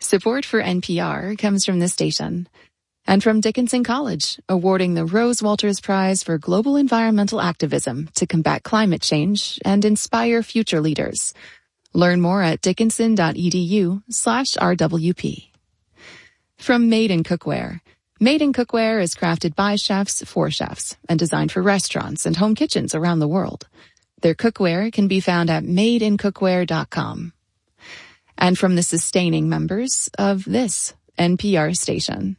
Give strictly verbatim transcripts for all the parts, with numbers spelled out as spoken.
Support for N P R comes from this station and from Dickinson College, awarding the Rose Walters Prize for Global Environmental Activism to combat climate change and inspire future leaders. Learn more at dickinson.edu slash RWP. From Made in Cookware. Made in Cookware is crafted by chefs for chefs and designed for restaurants and home kitchens around the world. Their cookware can be found at made in cookware dot com. And from the sustaining members of this N P R station.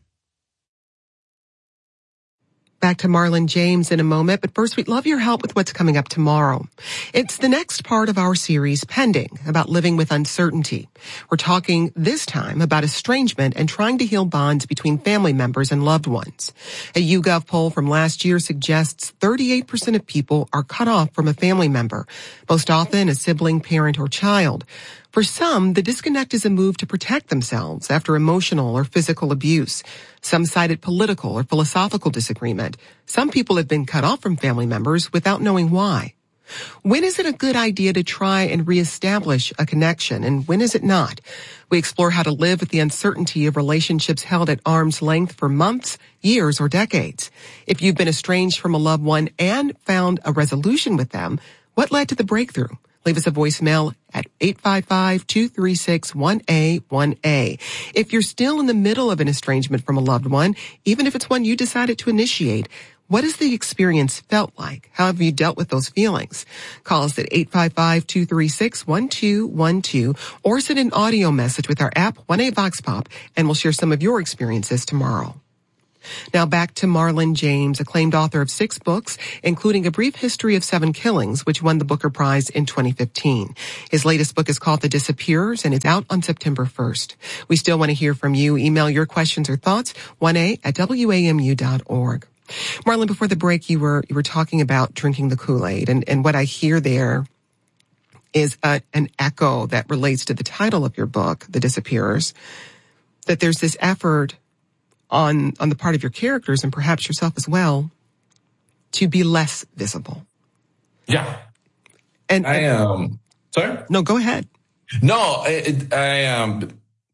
Back to Marlon James in a moment, but first we'd love your help with what's coming up tomorrow. It's the next part of our series, Pending, about living with uncertainty. We're talking this time about estrangement and trying to heal bonds between family members and loved ones. A YouGov poll from last year suggests thirty-eight percent of people are cut off from a family member, most often a sibling, parent, or child. For some, the disconnect is a move to protect themselves after emotional or physical abuse. Some cited political or philosophical disagreement. Some people have been cut off from family members without knowing why. When is it a good idea to try and reestablish a connection, and when is it not? We explore how to live with the uncertainty of relationships held at arm's length for months, years, or decades. If you've been estranged from a loved one and found a resolution with them, what led to the breakthrough? Leave us a voicemail at eight five five, two three six, one A one A. If you're still in the middle of an estrangement from a loved one, even if it's one you decided to initiate, what has the experience felt like? How have you dealt with those feelings? Call us at eight five five, two three six, one two one two or send an audio message with our app, one A Vox Pop, and we'll share some of your experiences tomorrow. Now back to Marlon James, acclaimed author of six books, including A Brief History of Seven Killings, which won the Booker Prize in twenty fifteen. His latest book is called The Disappearers, and it's out on September first. We still want to hear from you. Email your questions or thoughts, one A at W A M U dot org. Marlon, before the break, you were you were talking about drinking the Kool-Aid, and, and what I hear there is a, an echo that relates to the title of your book, The Disappearers, that there's this effort on on the part of your characters and perhaps yourself as well to be less visible. Yeah. And I um sorry? No, go ahead. No, I, I um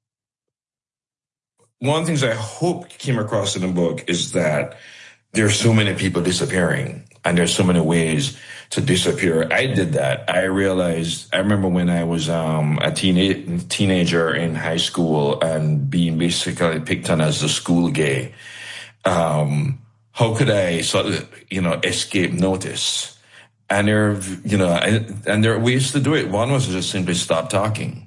one of the things I hope came across in the book is that there's so many people disappearing and there's so many ways to disappear. I did that. I realized, I remember when I was um, a teen- teenager in high school and being basically picked on as the school gay. Um, how could I sort of, you know, escape notice? And there, you know, and there are ways to do it. One was to just simply stop talking.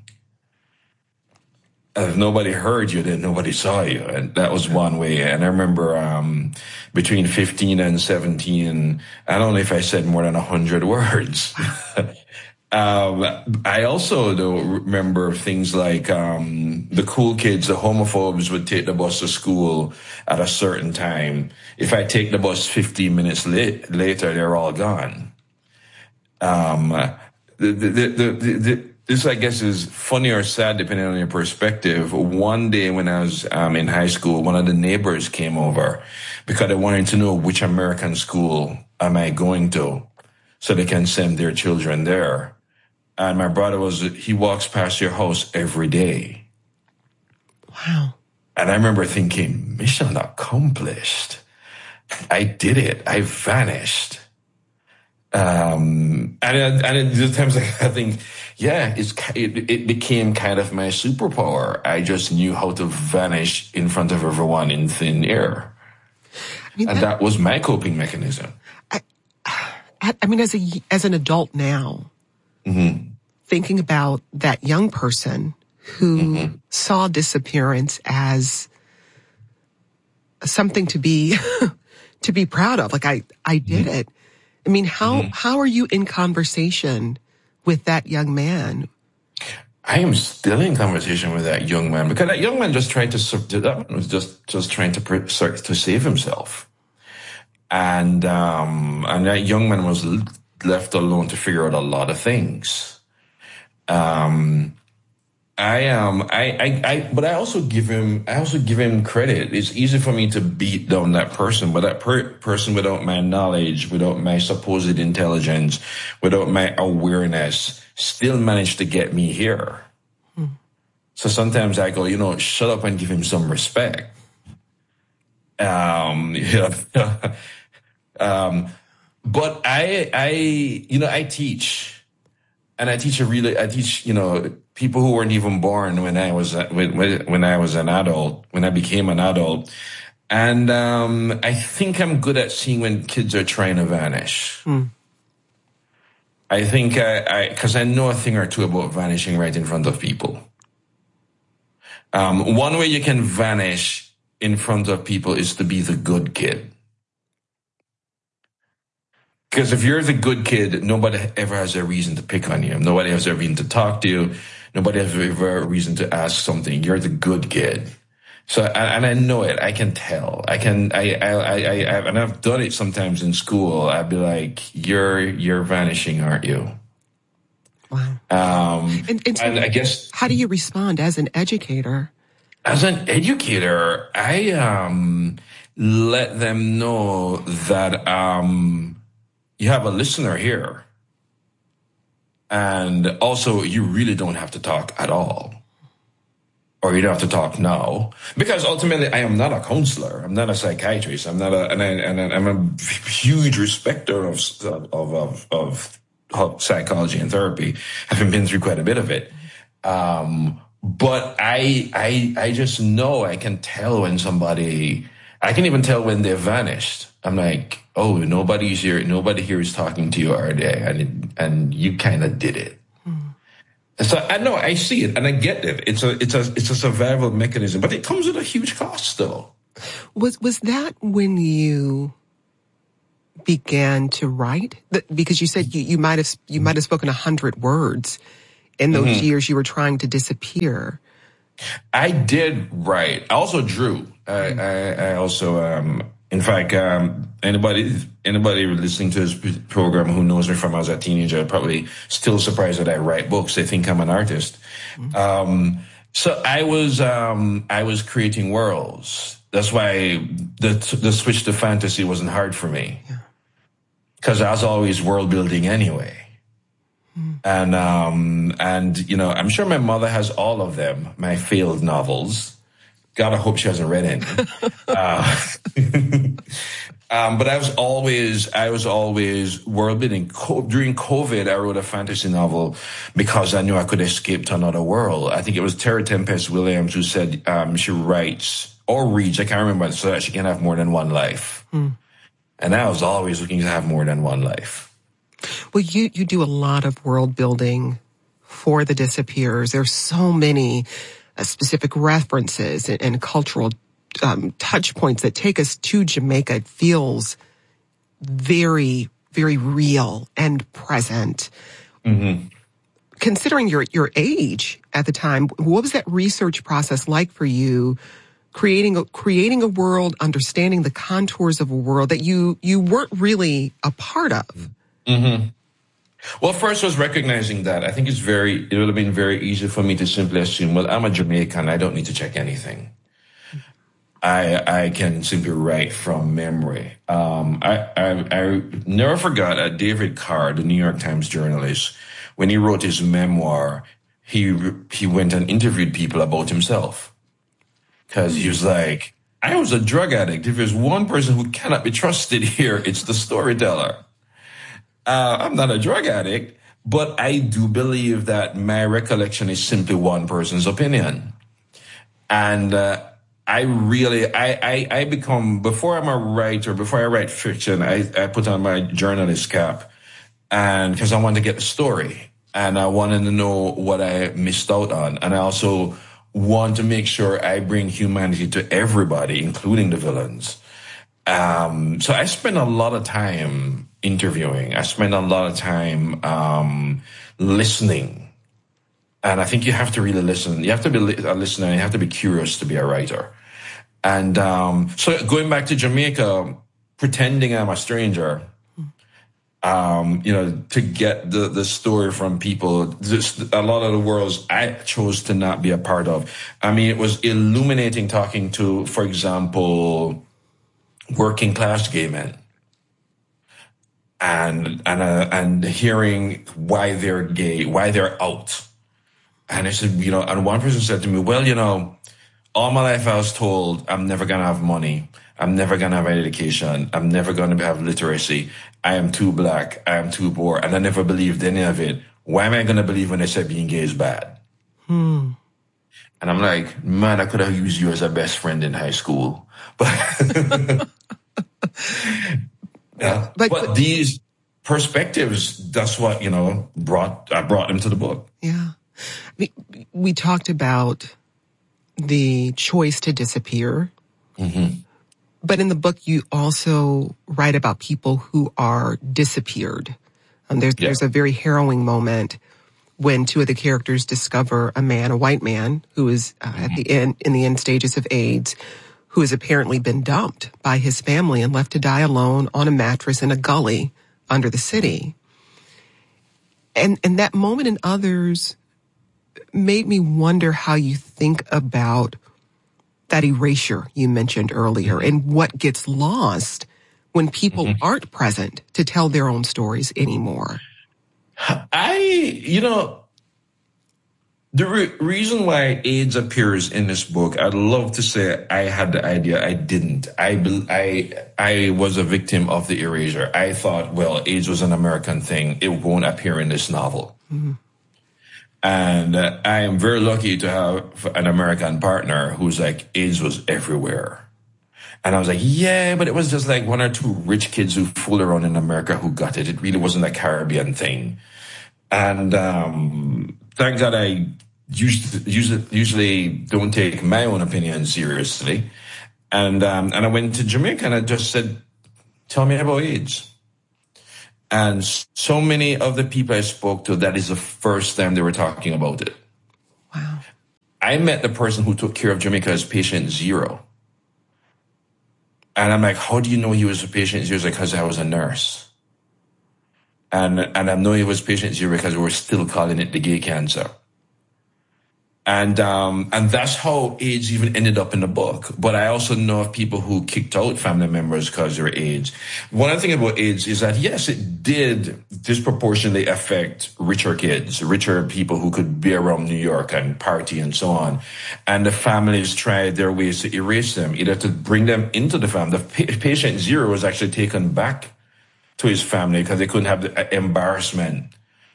If nobody heard you, then nobody saw you. And that was one way. And I remember um between fifteen and seventeen, I don't know if I said more than one hundred words. um I also though remember things like um the cool kids, the homophobes would take the bus to school at a certain time. If I take the bus fifteen minutes late, later, they're all gone. Um the the the, the, the This, I guess, is funny or sad, depending on your perspective. One day when I was um, in high school, one of the neighbors came over because they wanted to know which American school am I going to so they can send their children there. And my brother was, he walks past your house every day. Wow. And I remember thinking, mission accomplished. I did it. I vanished. Um, and, and at the times I think, yeah, it's, it, it became kind of my superpower. I just knew how to vanish in front of everyone in thin air. I mean, and that, that was my coping mechanism. I, I mean, as a, as an adult now, mm-hmm. thinking about that young person who mm-hmm. saw disappearance as something to be, to be proud of. Like, I, I did mm-hmm. it. I mean, how, mm-hmm. how are you in conversation with that young man? I am still in conversation with that young man because that young man just tried to, that man was just, just trying to, to save himself. And, um, and that young man was left alone to figure out a lot of things. Um, I um I, I I but I also give him I also give him credit. It's easy for me to beat down that person, but that per- person without my knowledge, without my supposed intelligence, without my awareness, still managed to get me here. Hmm. So sometimes I go, you know, shut up and give him some respect. Um, you know, um, but I, I, you know, I teach. And I teach a really, I teach, you know, people who weren't even born when I was, when, when I was an adult, when I became an adult. And, um, I think I'm good at seeing when kids are trying to vanish. Hmm. I think I, I, cause I know a thing or two about vanishing right in front of people. Um, one way you can vanish in front of people is to be the good kid. Because if you're the good kid, nobody ever has a reason to pick on you. Nobody has a reason to talk to you. Nobody has ever a reason to ask something. You're the good kid. So, and I know it. I can tell. I can, I, I, I, I, and I've done it sometimes in school. I'd be like, you're, you're vanishing, aren't you? Wow. Um, and, and, so and I guess, how do you respond as an educator? As an educator, I, um, let them know that, um, you have a listener here. And also, you really don't have to talk at all. Or you don't have to talk now. Because ultimately, I am not a counselor. I'm not a psychiatrist. I'm not a, and, I, and I'm a huge respecter of, of, of, of, of psychology and therapy, having been through quite a bit of it. Um, but I, I, I just know, I can tell when somebody, I can even tell when they've vanished. I'm like, oh, nobody's here. Nobody here is talking to you, are they? And, it, and you kind of did it. Mm. So I know, I see it and I get it. It's a, it's a, it's a survival mechanism, but it comes at a huge cost though. Was, was that when you began to write? Because you said you, you might have, you might have spoken a hundred words in those mm-hmm. years you were trying to disappear. I did write. I also drew. I, I, I also, um, in fact, um, anybody, anybody listening to this program who knows me from when I was a teenager, probably still surprised that I write books. They think I'm an artist. Mm-hmm. Um, so I was, um, I was creating worlds. That's why the, the switch to fantasy wasn't hard for me. Yeah. Cause I was always world building anyway. Mm-hmm. And, um, and, you know, I'm sure my mother has all of them, my failed novels. God, I hope she hasn't read any. uh, um, but I was always, I was always world building. Co- during COVID, I wrote a fantasy novel because I knew I could escape to another world. I think it was Terry Tempest Williams who said um, she writes or reads, I can't remember, so that she can have more than one life. Hmm. And I was always looking to have more than one life. Well, you, you do a lot of world building for The Disappears. There's so many uh, specific references and, and cultural um, touch points that take us to Jamaica. It feels very, very real and present. Mm-hmm. Considering your, your age at the time, what was that research process like for you? Creating a, creating a world, understanding the contours of a world that you, you weren't really a part of. Mm-hmm. Well, first was recognizing that. I think it's very, it would have been very easy for me to simply assume, well, I'm a Jamaican. I don't need to check anything. I, I can simply write from memory. Um, I, I, I never forgot uh, David Carr, the New York Times journalist, when he wrote his memoir, he, he went and interviewed people about himself. Cause he was like, I was a drug addict. If there's one person who cannot be trusted here, it's the storyteller. Uh, I'm not a drug addict, but I do believe that my recollection is simply one person's opinion. And, uh, I really, I, I, I become, before I'm a writer, before I write fiction, I, I put on my journalist cap and cause I wanted to get the story and I wanted to know what I missed out on. And I also want to make sure I bring humanity to everybody, including the villains. Um, so I spend a lot of time interviewing. I spend a lot of time, um, listening. And I think you have to really listen. You have to be a listener and you have to be curious to be a writer. And, um, so going back to Jamaica, pretending I'm a stranger, um, you know, to get the, the story from people, just a lot of the worlds I chose to not be a part of. I mean, it was illuminating talking to, for example, working class gay men and, and, uh, and hearing why they're gay, why they're out. And I said, you know, and one person said to me, well, you know, all my life I was told I'm never going to have money. I'm never going to have an education. I'm never going to have literacy. I am too black. I am too poor. And I never believed any of it. Why am I going to believe when they said being gay is bad? Hmm. And I'm like, man, I could have used you as a best friend in high school. But, yeah. but, but these perspectives, that's what, you know, brought, I brought them to the book. Yeah. We, we talked about the choice to disappear. Mm-hmm. But in the book, you also write about people who are disappeared. Um, there's, yeah. there's a very harrowing moment when two of the characters discover a man, a white man, who is uh, mm-hmm. at the end, in the end stages of AIDS, who has apparently been dumped by his family and left to die alone on a mattress in a gully under the city. And, and that moment and others made me wonder how you think about that erasure you mentioned earlier mm-hmm. and what gets lost when people mm-hmm. aren't present to tell their own stories anymore. I, you know, the re- reason why AIDS appears in this book, I'd love to say I had the idea. I didn't. I, I, I was a victim of the erasure. I thought, well, AIDS was an American thing. It won't appear in this novel. Mm-hmm. And uh, I am very lucky to have an American partner who's like, AIDS was everywhere. And I was like, yeah, but it was just like one or two rich kids who fooled around in America who got it. It really wasn't a Caribbean thing. And um, thank God I usually, usually, usually don't take my own opinion seriously. And um, and I went to Jamaica and I just said, tell me about AIDS. And so many of the people I spoke to, that is the first time they were talking about it. Wow. I met the person who took care of Jamaica as patient zero. And I'm like, how do you know he was a patient zero? He's like, because I was a nurse. And and I know he was patient zero because we were still calling it the gay cancer. And um and that's how AIDS even ended up in the book. But I also know of people who kicked out family members because they were AIDS. One other thing about AIDS is that, yes, it did disproportionately affect richer kids, richer people who could be around New York and party and so on. And the families tried their ways to erase them, either to bring them into the family. The pa- patient zero was actually taken back to his family because they couldn't have the embarrassment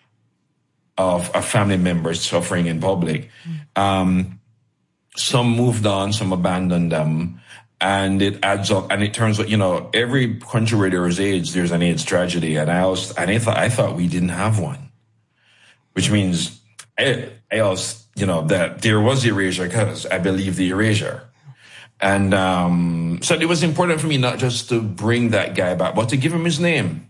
of a family members suffering in public. Um, some moved on, some abandoned them, and it adds up. And it turns out, you know, every country where there is AIDS, there's an AIDS tragedy. And I was, and I thought, I thought we didn't have one, which means I, I was, you know, that there was the erasure because I believe the erasure. And um, so it was important for me not just to bring that guy back, but to give him his name.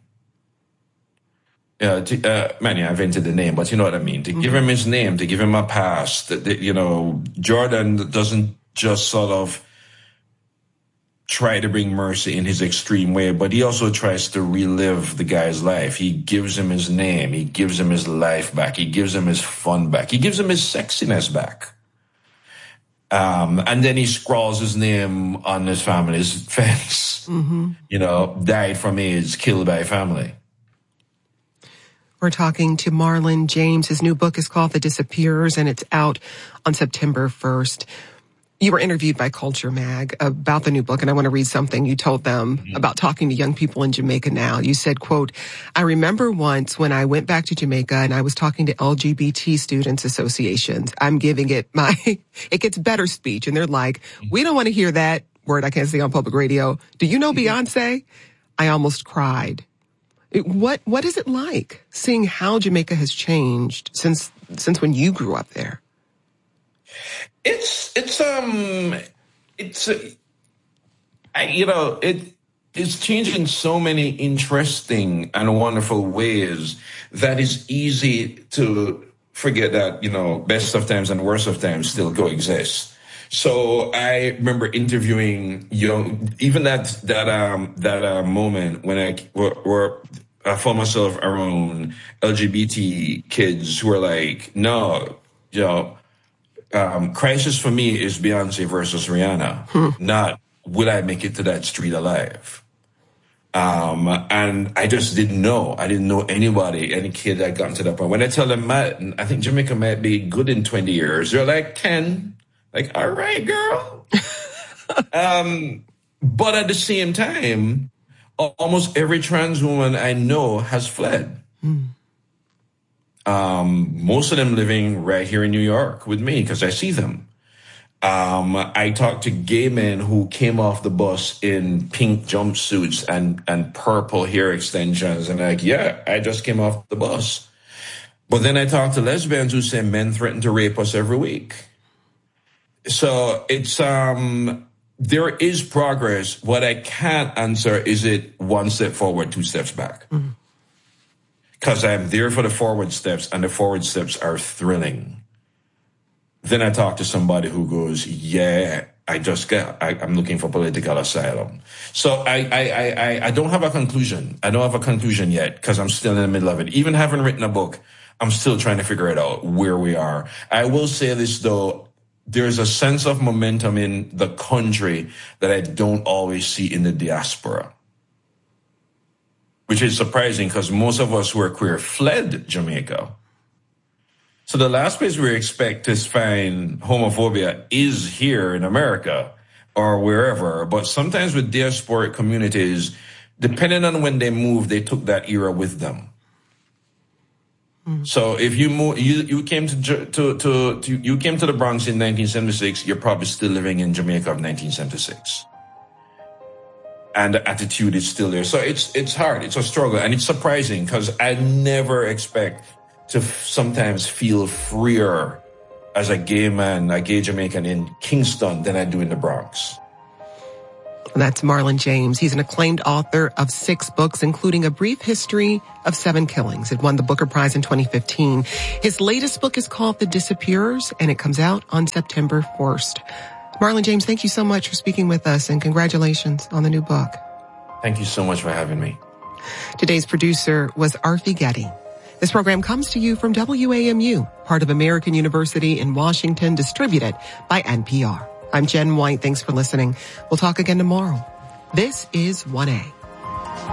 Uh, to, uh, man, yeah, I invented the name, but you know what I mean. To mm-hmm. give him his name, to give him a past. That, that, you know, Jordan doesn't just sort of try to bring mercy in his extreme way, but he also tries to relive the guy's life. He gives him his name. He gives him his life back. He gives him his fun back. He gives him his sexiness back. Um, and then he scrawls his name on his family's fence. Mm-hmm. You know, died from AIDS, killed by family. We're talking to Marlon James. His new book is called The Disappearers, and it's out on September first. You were interviewed by Culture Mag about the new book, and I want to read something you told them mm-hmm. about talking to young people in Jamaica now. You said, quote, I remember once when I went back to Jamaica and I was talking to L G B T students associations. I'm giving it my, it gets better speech. And they're like, we don't want to hear that word I can't say on public radio. Do you know Beyonce? I almost cried. It, what, what is it like seeing how Jamaica has changed since, since when you grew up there? It's, it's, um, it's, uh, I, you know, it, it's changed in so many interesting and wonderful ways that it's easy to forget that, you know, best of times and worst of times still coexist. So I remember interviewing, you know, even that, that, um, that, uh, moment when I, where, where I found myself around L G B T kids who were like, no, you know, um, crisis for me is Beyonce versus Rihanna, hmm. not will I make it to that street alive? Um, and I just didn't know. I didn't know anybody, any kid that got to that point. When I tell them, Matt, I think Jamaica might be good in twenty years, they're like ten. Like, all right, girl. um, but at the same time, almost every trans woman I know has fled. Mm. Um, most of them living right here in New York with me because I see them. Um, I talked to gay men who came off the bus in pink jumpsuits and, and purple hair extensions. And like, yeah, I just came off the bus. But then I talked to lesbians who say men threaten to rape us every week. So it's, um, there is progress. What I can't answer is it one step forward, two steps back. Because mm-hmm. I'm there for the forward steps, and the forward steps are thrilling. Then I talk to somebody who goes, yeah, I just got, I, I'm looking for political asylum. So I, I, I, I don't have a conclusion. I don't have a conclusion yet because I'm still in the middle of it. Even having written a book, I'm still trying to figure it out where we are. I will say this though, there's a sense of momentum in the country that I don't always see in the diaspora, which is surprising because most of us who are queer fled Jamaica. So the last place we expect to find homophobia is here in America or wherever. But sometimes with diasporic communities, depending on when they moved, they took that era with them. Mm. So if you move, you, you came to, to, to, to, you came to the Bronx in nineteen seventy-six, you're probably still living in Jamaica of nineteen seventy-six. And the attitude is still there. So it's, it's hard. It's a struggle. And it's surprising because I never expect to f- sometimes feel freer as a gay man, a gay Jamaican in Kingston than I do in the Bronx. That's Marlon James. He's an acclaimed author of six books, including A Brief History of Seven Killings. It won the Booker Prize in twenty fifteen. His latest book is called The Disappearers, and it comes out on September first. Marlon James, thank you so much for speaking with us, and congratulations on the new book. Thank you so much for having me. Today's producer was Arfi Getty. This program comes to you from W A M U, part of American University in Washington, distributed by N P R. I'm Jen White. Thanks for listening. We'll talk again tomorrow. This is one A.